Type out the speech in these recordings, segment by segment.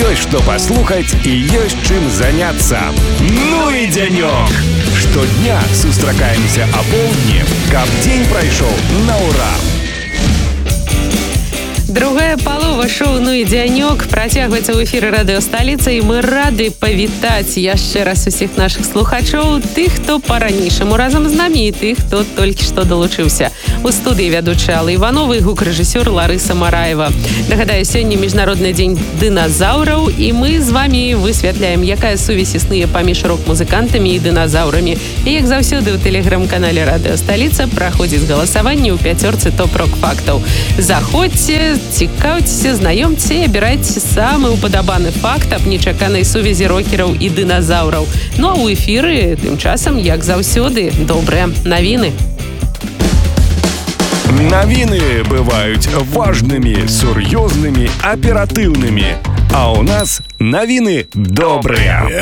Ёсць што паслухаць і ёсць чым заняцца. Ну і дзянёк! Штодня сустракаемся о полдні, каб дзень прайшоў на ура. Другая палова шоу «Ну і дзянёк» працягваецца ў эфіры радыёсталіцы, і мы рады павітаць яшчэ раз усіх нашых слухачоў, тых, хто па-ранейшаму разам з намі, і тых, хто толькі што далучыўся. У студыі вядучая Алла Іванова і гукарэжысёр Ларыса Мараева. Нагадаю, сёння міжнародны дзень дыназаўраў, і мы з вамі высвятляем, якая сувязь існуе паміж рок-музыкантамі і дыназаўрамі. І як заўсёды ў тэлеграм-канале радыёсталіца праходзіць галасаванне ў 5 топ-рок-фактаў. Заходзьце, цікаўцеся, знаёмце і абірайце самы упадабаны факт аб нечаканай сувязі рокераў і дыназаўраў. Ну а ў эфіры тым часам, як заўсёды, добрыя навіны. Навіны бываюць важнымі, сур'ёзнымі, аператыўнымі. А ў нас навіны добрыя.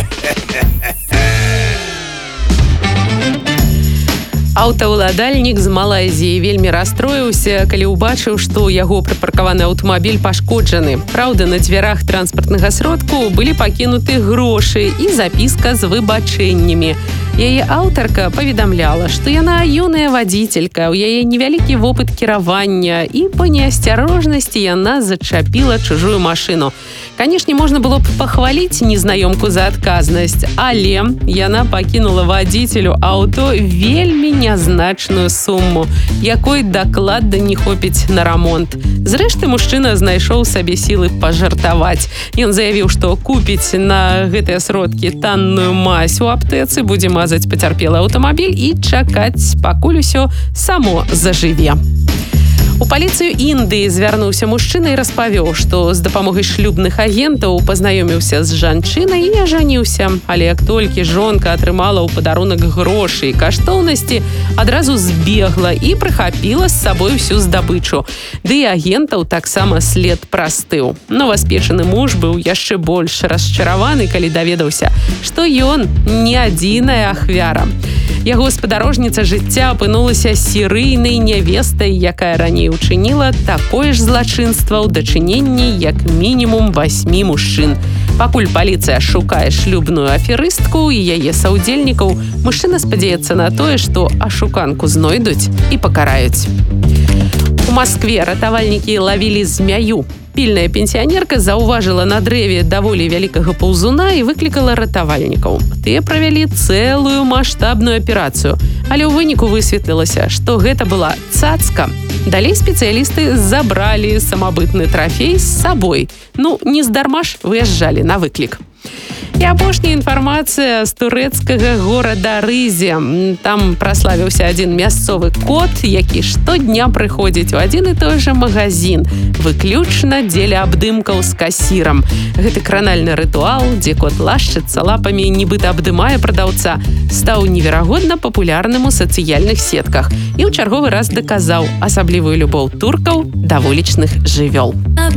Аўтаўладальнік з Малайзіі вельмі расстроіўся, калі ўбачыў, што яго прыпаркаваны аўтамабіль пашкоджаны. Праўда, на дзвярах транспартнага сродку былі пакінуты грошы і запіска з выбачэннямі. Яе аўтарка паведамляла, што яна юная вадзіцелька, у яе невялікі вопыт кіравання, і па неасцярожнасці яна зачапіла чужую машыну. Канешне, можна было б пахваліць незнаёмку за адказнасць, але яна пакінула вадзіцелю аўто вельмі нязначную суму, якой дакладна не хопіць на рамонт. Зрэшты, мужчына знайшоў сабе сілы пажартаваць. Ён заявіў, што купіць на гэтыя сродкі танную мазь у аптэцы, будзе мазаць пацярпелы аўтамабіль і чакаць, пакуль усё само зажыве. У паліцыю Індыі звярнуўся мужчына і распавёў, што з дапамогай шлюбных агентаў пазнаёміўся з жанчынай і ажаніўся. Але як толькі жонка атрымала ў падарунак грошы і каштоўнасці, адразу збегла і прыхапіла з сабой усю здабычу. Ды і агентаў таксама след прастыў. Новаспечаны муж быў яшчэ больш расчараваны, калі даведаўся, што ён не адзіная ахвяра. Яго спадарожніца жыцця апынулася серыйнай нявестай, якая раней учыніла такое ж злачынства ў дачыненні як мінімум 8 мужчын. Пакуль паліцыя шукае шлюбную аферыстку і яе саўдзельнікаў, мужчына спадзяецца на тое, што ашуканку знойдуць і пакараюць. У Маскве ратавальнікі лавілі змяю. Пільная пенсіянерка заўважыла на дрэве даволі вялікага паўзуна і выклікала ратавальнікаў. Тыя правялі цэлую маштабную аперацыю, але ў выніку высветлілася, што гэта была цацка. Далей спецыялісты забралі самабытны трафей з сабой. Ну, не здарма ж выязджалі на выклік. І апошняя інфармацыя з турэцкага горада Рызе. Там праславіўся адзін мясцовы кот, які штодня прыходзіць у адзін і той жа магазин, выключна дзеля абдымкаў з касірам. Гэты кранальны рытуал, дзе кот лашчыцца лапамі, нібыта абдымае прадаўца, стаў неверагодна папулярным у сацыяльных сетках і ў чарговы раз даказаў асаблівую любоў туркаў да вулічных жывёл.